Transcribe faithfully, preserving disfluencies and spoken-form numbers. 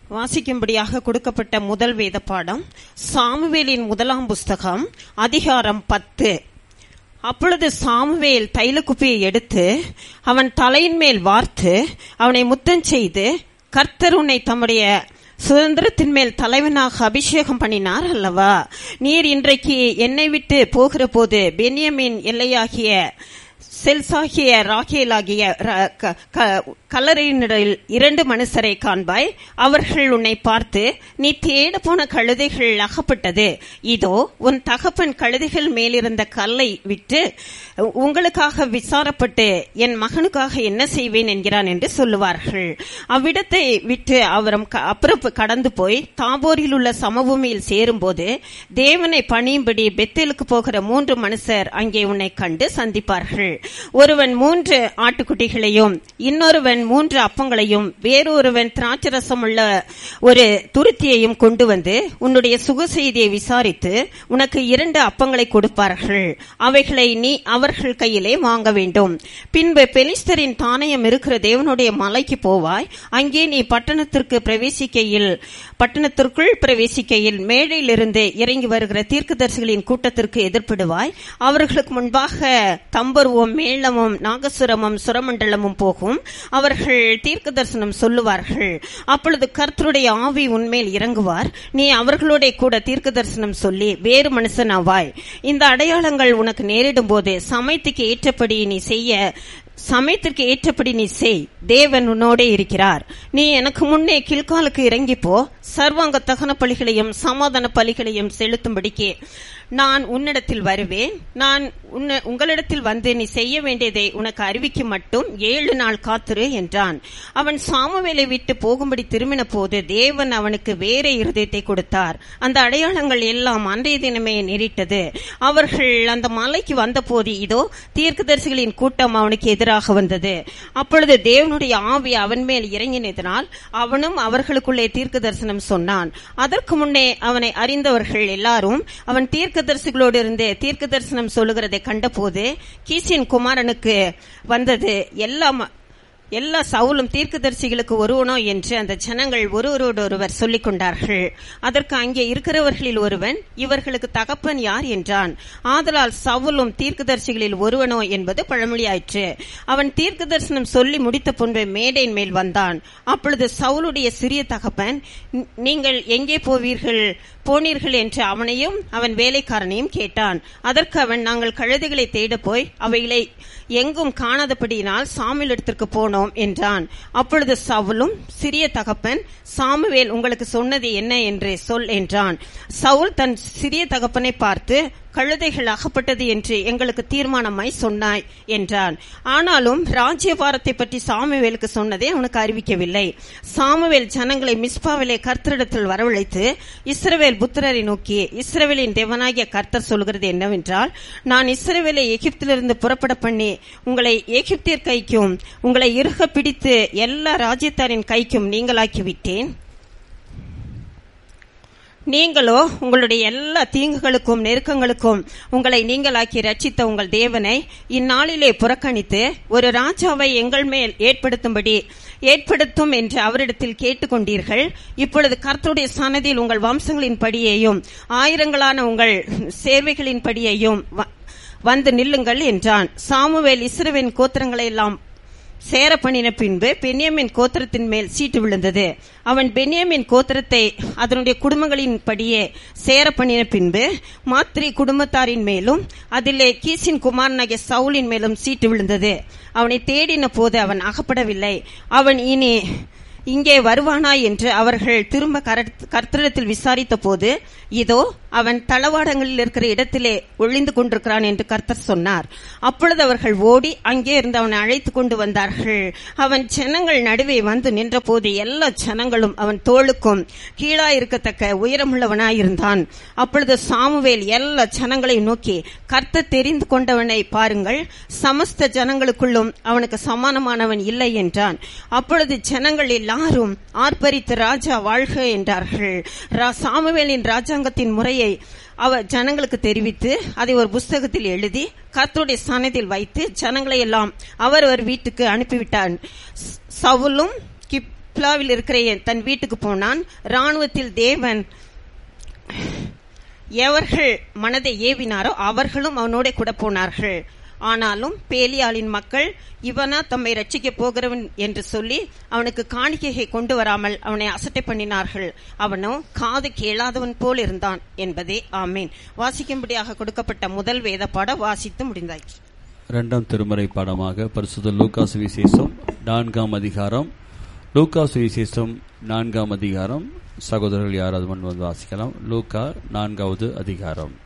வாசிக்கும்படியாக கொடுக்கப்பட்ட முதல் வேத பாடம் சாமுவேலின் முதலாம் புஸ்தகம், அதிகாரம் பத்து. அப்பொழுது சாமுவேல் தைலக்குப்பியை எடுத்து அவன் தலையின் மேல் வார்த்து அவனை முத்தம் செய்து, கர்த்தர் உன்னை தம்முடைய சுதந்திரத்தின் மேல் தலைவனாக அபிஷேகம் பண்ணினார் அல்லவா? நீர் இன்றைக்கு என்னை விட்டு போகிற போது பென்யமீன் எல்லையாகிய செல்சாகிய ராகேலாகிய கல்லறையினிடையில் இரண்டு மனுஷரை காண்பாய். அவர்கள் உன்னை பார்த்து, நீ தேட போன கழுதைகள் அகப்பட்டது. இதோ உன் தகப்பன் கழுதைகள் மேலிருந்த கல்லை விட்டு உங்களுக்காக விசாரப்பட்டு என் மகனுக்காக என்ன செய்வேன் என்கிறான் என்று சொல்லுவார்கள். அவ்விடத்தை விட்டு அவரும் அப்புறம் கடந்து போய் தாபோரில் உள்ள சமபூமியில் சேரும் போது தேவனை பணியும்படி பெத்தேலுக்கு போகிற மூன்று மனுஷர் அங்கே உன்னை கண்டு சந்திப்பார்கள். ஒருவன் மூன்று ஆட்டுக்குட்டிகளையும், இன்னொருவன் மூன்று அப்பங்களையும், வேறொருவன் திராட்சரசம் உள்ள ஒரு துருத்தியையும் கொண்டு வந்து உன்னுடைய சுக செய்தியை விசாரித்து உனக்கு இரண்டு அப்பங்களை கொடுப்பார்கள். அவைகளை நீ அவர்கள் கையிலே வாங்க வேண்டும். பின்பு பெலிஸ்தரின் தானியம் இருக்கிற தேவனுடைய மலைக்கு போவாய். அங்கே நீ பட்டணத்திற்கு பிரவேசிக்கையில் பட்டணத்திற்குள் பிரவேசிக்கையில் மேடையிலிருந்து இறங்கி வருகிற தீர்க்கதரிசிகளின் கூட்டத்திற்கு எதிர்ப்பிடுவாய். அவர்களுக்கு முன்பாக தம்பருவம், மேளமும், நாகசுரமும், சுரமண்டலமும் போகும். அவர்கள் தீர்க்க தரிசனம் சொல்லுவார்கள். அப்பொழுது கர்த்தருடைய ஆவி உன்மேல் இறங்குவார். நீ அவர்களோட கூட தீர்க்க தரிசனம் சொல்லி வேறு மனுஷன் ஆவாய். இந்த அடையாளங்கள் உனக்கு நேரிடும் போது சமயத்துக்கு ஏற்றபடி நீ செய்ய சமயத்திற்கு ஏற்றபடி நீ செய். தேவன் உன்னோடே இருக்கிறார். நீ எனக்கு முன்னே கில்காலுக்கு இறங்கி போ. சர்வாங்க தகன பலிகளையும் சமாதான பலிகளையும் செலுத்தும்படிக்கு நான் உன்னிடத்தில் வருவேன். நான் உங்களிடத்தில் வந்து நீ செய்ய வேண்டியதை உனக்கு அறிவிக்க மட்டும் ஏழு நாள் காத்திரு என்றான். அவன் சாமுவேலை விட்டு போகும்படி திரும்பின போது தேவன் அவனுக்கு வேற இருதயத்தை கொடுத்தார். அந்த அடையாளங்கள் எல்லாம் அன்றைய தினமே நேரிட்டது. அவர்கள் அந்த மலைக்கு வந்த போது இதோ தீர்க்கதரிசிகளின் கூட்டம் அவனுக்கு எதிராக வந்தது. அப்பொழுது தேவனுடைய ஆவி அவன் மேல் இறங்கினதினால் அவனும் அவர்களுக்குள்ளே தீர்க்க தரிசனம் சொன்னான். அதற்கு முன்னே அவனை அறிந்தவர்கள் எல்லாரும் அவன் தீர்க்க தரிசிகளோடு இருந்து தீர்க்க தரிசனம் சொல்லுகிறதை கண்டபோது கீசின் குமாரனுக்கு வந்தது எல்லாம் எல்லா சவுலும் தீர்க்கதரிசிகளுக்கு ஒருவனோ என்று அந்த ஜனங்கள் ஒருவரோடு ஒருவர் சொல்லிக் கொண்டார்கள். அதற்கு அங்கே இருக்கிறவர்களில் ஒருவன், இவர்களுக்கு தகப்பன் யார் என்றான். ஆதலால் சவுலும் தீர்க்கதரிசிகளில் ஒருவனோ என்பது பழமொழியாயிற்று. அவன் தீர்க்க தரிசனம் சொல்லி முடித்த பின்பு மேடையின் மேல் வந்தான். அப்பொழுது சவுலுடைய சிறிய தகப்பன், நீங்கள் எங்கே போவீர்கள் போனீர்கள் என்று அவனையும் அவன் வேலைக்காரனையும் கேட்டான். அதற்கு அவன், நாங்கள் கழுதைகளை தேட போய் அவைகளை எங்கும் காணாதபடியினால் சாமுவேலிடத்திற்கு போனோம் என்றான். அப்பொழுது சவுலும் சிறிய தகப்பன், சாமுவேல் உங்களுக்கு சொன்னது என்ன என்று சொல் என்றான். சவுல் தன் சிறிய தகப்பனை பார்த்து, கழுதைகள் அகப்பட்டது என்று எங்களுக்கு தீர்மானமாய் சொன்னாய் என்றான். ஆனாலும் ராஜ்யபாரத்தை பற்றி சாமுவேலுக்கு சொன்னதை அவனுக்கு அறிவிக்கவில்லை. சாமுவேல் ஜனங்களை மிஸ்பாவிலே கர்த்தரிடத்தில் வரவழைத்து இஸ்ரவேல் புத்திரரை நோக்கி, இஸ்ரவேலின் தேவனாகிய கர்த்தர் சொல்கிறது என்னவென்றால், நான் இஸ்ரவேலை எகிப்திலிருந்து புறப்பட பண்ணி உங்களை எகிப்தியர் கைக்கும் உங்களை இறுக பிடித்து எல்லா ராஜ்யத்தாரின் கைக்கும் நீங்களாக்கி விட்டேன். நீங்களோ உங்களுடைய எல்லா தீங்குகளுக்கும் நெருக்கங்களுக்கும் உங்களை நீங்களாக்கி ரட்சித்த உங்கள் தேவனை இந்நாளிலே புறக்கணித்து ஒரு ராஜாவை எங்கள் மேல் ஏற்படுத்தும்படி ஏற்படுத்தும் என்று அவரிடத்தில் கேட்டுக்கொண்டீர்கள். இப்பொழுது கர்த்தருடைய சன்னதியில் உங்கள் வம்சங்களின் படியையும் ஆயிரங்களான உங்கள் சேர்வைகளின் படியையும் வந்து நில்லுங்கள் என்றான். சாமுவேல் இஸ்ரவேலின் கோத்திரங்களை எல்லாம் சேர பண்ணின பின்பு பென்யமீன் கோத்திரத்தின் மேல் சீட்டு விழுந்தது. அவன் பென்யமீன் கோத்திரத்தை அதனுடைய குடும்பங்களின் படியே சேர பண்ணின பின்பு மாத்ரி குடும்பத்தாரின் மேலும் அதிலே கீசின் குமாரனாகிய சவுலின் மேலும் சீட்டு விழுந்தது. அவனை தேடின போது அவன் அகப்படவில்லை. அவன் இனி இங்கே வருவானாய் என்று அவர்கள் திரும்ப கர்த்தரிடத்தில் விசாரித்த போது இதோ அவன் தளவாடங்களில் இருக்கிற இடத்திலே ஒளிந்து கொண்டிருக்கிறான் என்று கர்த்தர் சொன்னார். அப்பொழுது அவர்கள் ஓடி அங்கே இருந்து அவனை அழைத்து கொண்டு வந்தார்கள். அவன் ஜனங்கள் நடுவே வந்து நின்ற போது எல்லா ஜனங்களும் அவன் தோளுக்கும் கீழாயிருக்கத்தக்க உயரமுள்ளவனாயிருந்தான். அப்பொழுது சாமுவேல் எல்லா ஜனங்களையும் நோக்கி, கர்த்தர் தெரிந்து கொண்டவனை பாருங்கள், சமஸ்த ஜனங்களுக்குள்ளும் அவனுக்கு சமானமானவன் இல்லை என்றான். அப்பொழுது ஜனங்கள் எல்லாரும் ஆர்ப்பரித்து ராஜா வாழ்க என்றார்கள். சாமுவேலின் ராஜாங்கத்தின் முறையை அவர் ஜனங்களுக்கு தெரிவித்து அதை ஒரு புஸ்தகத்தில் எழுதி கர்த்தருடைய சன்னதியில் வைத்து ஜனங்களை எல்லாம் அவரவர் வீட்டுக்கு அனுப்பிவிட்டான். சவுலும் பிளாவில் இருக்கிற தன் வீட்டுக்கு போனான். ராணுவத்தில் தேவன் எவர்கள் மனதை ஏவினாரோ அவர்களும் அவனோட கூட போனார்கள். ஆனாலும் பேலியாளின் மக்கள் இவனா தம்மை ரட்சிக்க போகிறவன் என்று சொல்லி அவனுக்கு காணிக்கையை கொண்டு வராமல் அவனை அசட்டை பண்ணினார்கள். அவனோ காது கேளாதவன் போல் இருந்தான் என்பதே. ஆமேன். வாசிக்கும்படியாக கொடுக்கப்பட்ட முதல் வேத பாடம் வாசித்து முடிந்தாச்சு. இரண்டாம் திருமறை பாடமாக பரிசுத்த லூக்கா சுவிசேஷம் நான்காம் அதிகாரம். லூக்கா சுவிசேஷம் நான்காம் அதிகாரம். சகோதரர்கள் யாராவது முன் வந்து வாசிக்கலாம். லூக்கா நான்காவது அதிகாரம்.